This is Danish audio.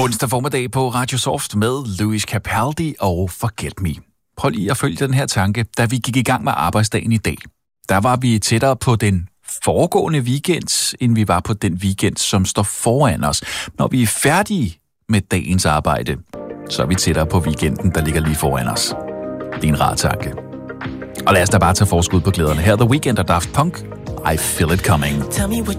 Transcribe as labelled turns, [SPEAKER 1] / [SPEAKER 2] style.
[SPEAKER 1] Onsdag formiddag på Radio Soft med Louis Capaldi og Forget Me. Prøv lige at følge den her tanke. Da vi gik i gang med arbejdsdagen i dag, der var vi tættere på den foregående weekend, end vi var på den weekend, som står foran os. Når vi er færdige med dagens arbejde, så er vi tættere på weekenden, der ligger lige foran os. Det er en rar tanke. Og lad os da bare tage forskud på glæderne. Her er The Weeknd og Daft Punk. I Feel It Coming.